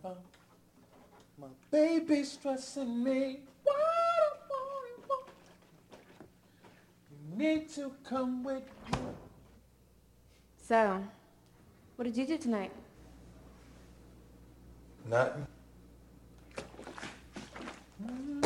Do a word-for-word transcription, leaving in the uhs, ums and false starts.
about my baby stressing me. What more you want? You need to come with me. So, what did you do tonight? Nothing. Mm-hmm.